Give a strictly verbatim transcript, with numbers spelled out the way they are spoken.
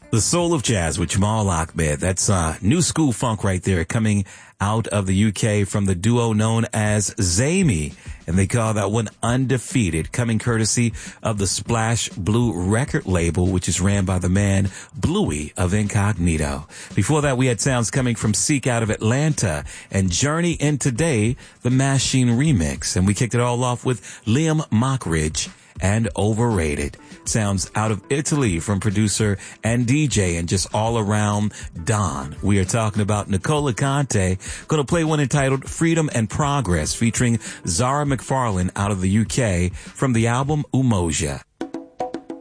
The Soul of Jazz with Jamal Ahmed. That's uh, new school funk right there, coming out of the U K from the duo known as Zamey. And they call that one Undefeated, coming courtesy of the Splash Blue record label, which is ran by the man Bluey of Incognito. Before that, we had sounds coming from Seek out of Atlanta and Journey in Today, the Machine remix. And we kicked it all off with Liam Mockridge and Overrated. Sounds out of Italy from producer and D J and just all around Don. We are talking about Nicola Conte. Going to play one entitled Freedom and Progress featuring Zara McFarlane out of the U K from the album Umoja.